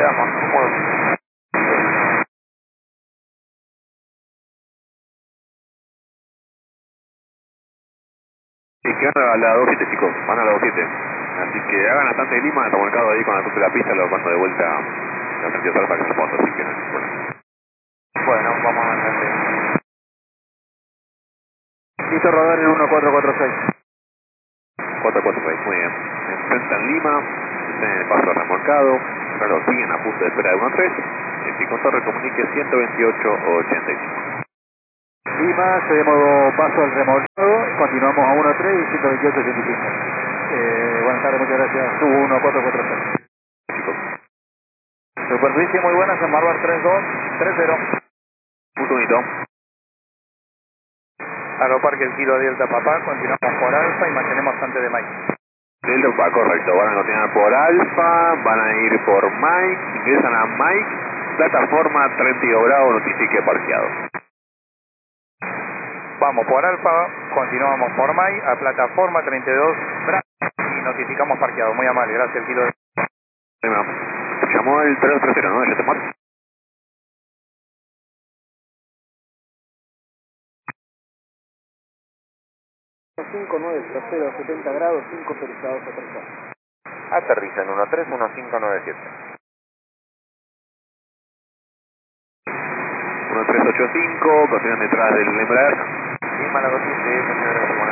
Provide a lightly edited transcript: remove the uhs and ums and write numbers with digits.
queda más cómodo. Sí, que van a la 27, chicos, van a la 27. Así que hagan bastante Lima, estamos marcado ahí con la tope de la pista, lo mando de vuelta la sentido para que se ponga, así que bueno. Bueno, vamos a mantener. Listo, rodar en 1446. 446, muy bien. Enfrentan Lima, están en el paso remolcado, claro, siguen a punto de espera de 13. El picontorre comunique 128.85. Lima, cedemos paso al remolcado, continuamos a 13 y 128.85. Buenas tardes, muchas gracias. Subo 1446. Chicos, Superficie muy buena, San Marbar 3230. punto unito. Aeroparque el kilo Delta Papá, continuamos por Alfa y mantenemos antes de Mike. Delta va correcto, van a continuar por Alfa, van a ir por Mike, ingresan a Mike, plataforma 32 grados, notifique parqueado. Vamos por Alfa, continuamos por Mike, a plataforma 32 y notificamos parqueado. Muy amable, gracias el kilo Delta. Llamó el 3230, ¿no? ¿Ya te muerto? Trasero, 70 grados, 5 autorizados a aterrizar. Aterriza en 131597. 1385, continúan detrás del Embraer. Lima, la 27, señora.